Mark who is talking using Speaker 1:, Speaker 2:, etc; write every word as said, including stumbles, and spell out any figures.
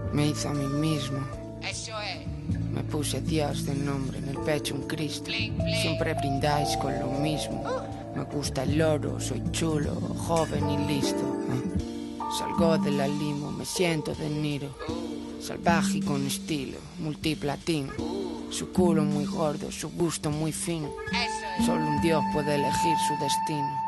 Speaker 1: Me hice a mí mismo.
Speaker 2: Eso es.
Speaker 1: Me puse Dios de nombre, en el pecho un Cristo.
Speaker 2: Bling, bling.
Speaker 1: Siempre brindáis con lo mismo. Me gusta el oro, soy chulo, joven y listo. ¿eh? Salgo de la limo, me siento de Niro. Salvaje y con estilo, multiplatino. Su culo muy gordo, su gusto muy fino.
Speaker 2: Eso es.
Speaker 1: Solo un dios puede elegir su destino.